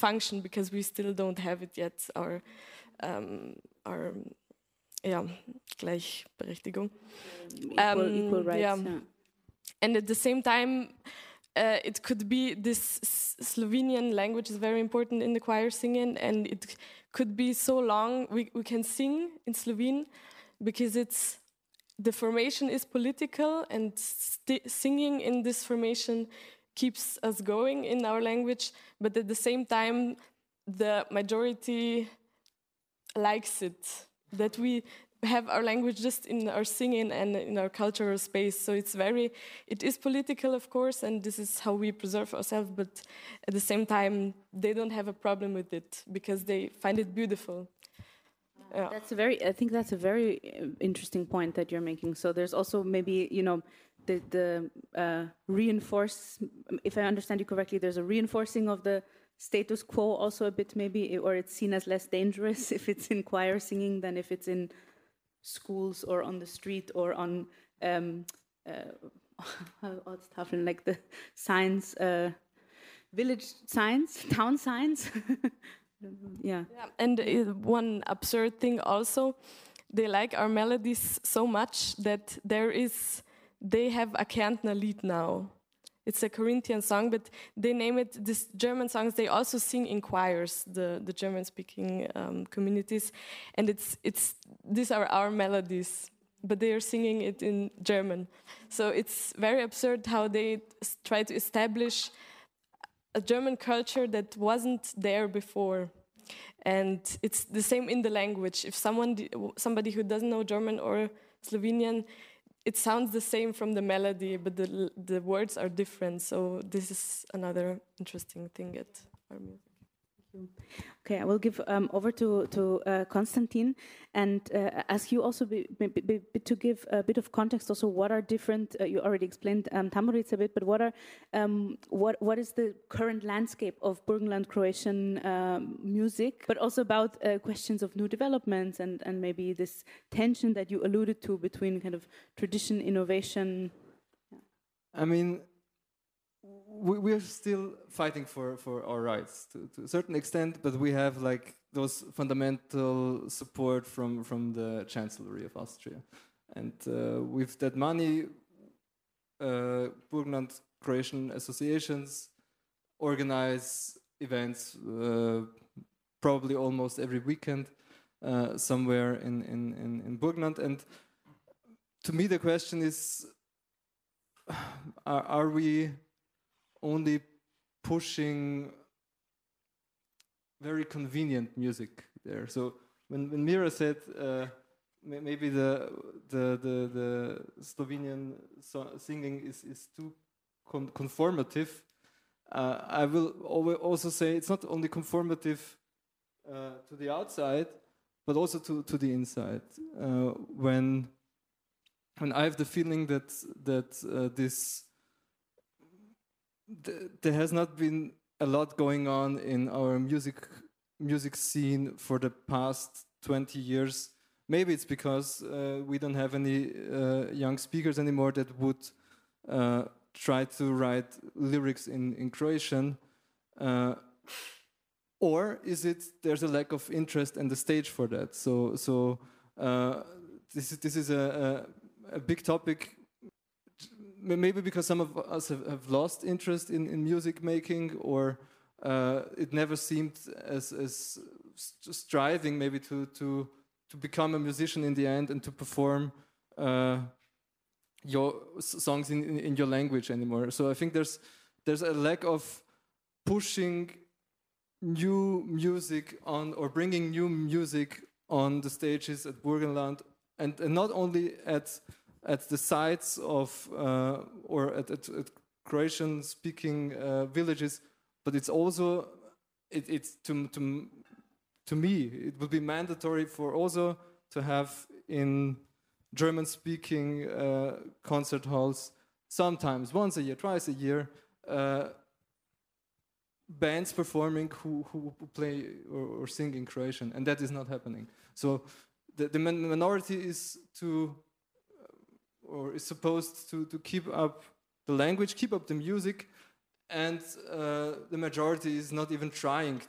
function, because we still don't have it yet, our yeah, Gleichberechtigung. Equal rights. Yeah. Yeah. And at the same time, it could be this Slovenian language is very important in the choir singing, and it could be so long we can sing in Slovene because the formation is political, and singing in this formation keeps us going in our language, but at the same time the majority likes it, that we have our language just in our singing and in our cultural space. So it is political, of course, and this is how we preserve ourselves, but at the same time they don't have a problem with it because they find it beautiful. Yeah. I think that's a very interesting point that you're making. So there's also maybe, the reinforce, if I understand you correctly, there's a reinforcing of the status quo also a bit maybe, or it's seen as less dangerous if it's in choir singing than if it's in schools or on the street or on like the signs, village signs, town signs. Yeah. And one absurd thing also, they like our melodies so much that they have a Kärntner Lied now. It's a Corinthian song, but they name it, these German songs, they also sing in choirs, the German-speaking communities. And these are our melodies, but they are singing it in German. So it's very absurd how they try to establish a German culture that wasn't there before. And it's the same in the language. If somebody who doesn't know German or Slovenian, it sounds the same from the melody, but the words are different. So this is another interesting thing at our music. Okay, I will give over to Konstantin and ask you also to give a bit of context. Also, what are different? You already explained Tamburica a bit, but what is the current landscape of Burgenland Croatian music? But also about questions of new developments and maybe this tension that you alluded to between kind of tradition, innovation. I mean, we're still fighting for our rights to a certain extent, but we have like those fundamental support from the Chancellery of Austria. And with that money, Burgenland Croatian associations organize events probably almost every weekend somewhere in Burgenland. And to me the question is, are we only pushing very convenient music there? So when Mira said maybe the Slovenian singing is too conformative, I will also say it's not only conformative to the outside, but also to the inside. When I have the feeling that there has not been a lot going on in our music scene for the past 20 years. Maybe it's because we don't have any young speakers anymore that would try to write lyrics in Croatian. Or is it there's a lack of interest and the stage for that? So this is a big topic. Maybe because some of us have lost interest in music making, or it never seemed as striving maybe to become a musician in the end and to perform your songs in your language anymore. So I think there's a lack of pushing new music on, or bringing new music on the stages at Burgenland, and not only at the sites of or at Croatian speaking villages, but it's also it's to me it would be mandatory for also to have in German speaking concert halls sometimes once a year, twice a year, bands performing who play or sing in Croatian, and that is not happening. So the minority is is supposed to keep up the language, keep up the music, and the majority is not even trying